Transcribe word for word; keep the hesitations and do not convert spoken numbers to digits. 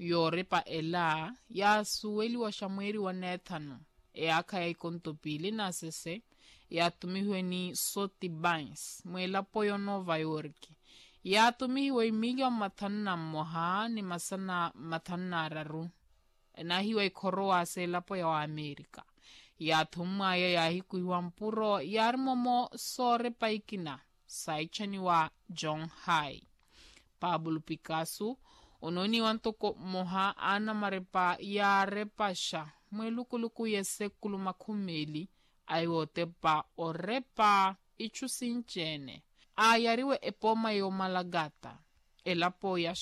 yorepa ela ya suweli wa shamweri wa Nethano e aka ya ikontopili na sese ya tumihiwe ni Sotibans mwela poyo Nova York ya tumihiwe imiga mathanu na moha ni masana mathanu na araru na hiwe ikoroa se lapo ya wa Amerika ya thumwa ya ya hikuhiwa mpuro ya armomo sore paikina saichani wa John Hai Pablo Picasso ononi wantoko moha ana marepa ya repasha mwelukuluku yesekulu makumeli ayotepa orepa ichusinchene ayariwe epoma yo Malagata elapo ya